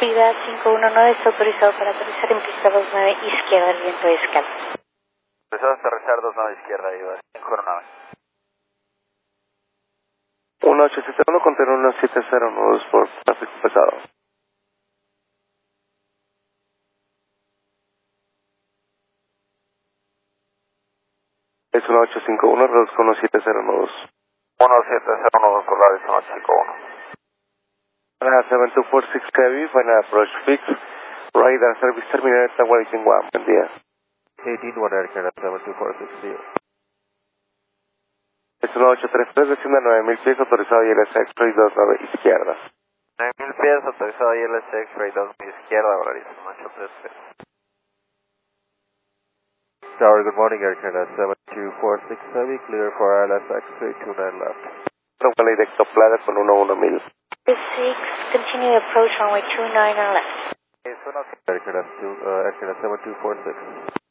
Ciudad 519 está autorizado para aterrizar en pista 29 izquierda, el viento de escala. Autorizado a aterrizar 29 izquierda, iba 519. 1871 contiene 170 nudos por tráfico pesado. Es 1851, reduzco 170 nudos. 1701 nudos por radio 1851. 7246 Heavy, final approach fix. Radar service terminal at Wellington 1. Buen día. 181 Air Canada 7246, see you. Es 1833, desciende a 9000 pies, autorizado ILS X-Ray 29 izquierda. 9000 pies, autorizado ILS X-Ray 29 izquierda, horario 1833. Tower, good morning, Air Canada 7246 Heavy, clear for ILS X-Ray 29 left. Vuelo directo Plata con 11000. 6, continue approach runway 29 and left. Es uno Air Canada 7246.